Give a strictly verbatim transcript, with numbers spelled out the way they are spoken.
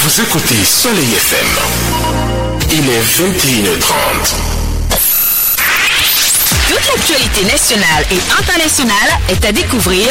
Vous écoutez Soleil F M. Il est vingt et une heures trente. Toute l'actualité nationale et internationale est à découvrir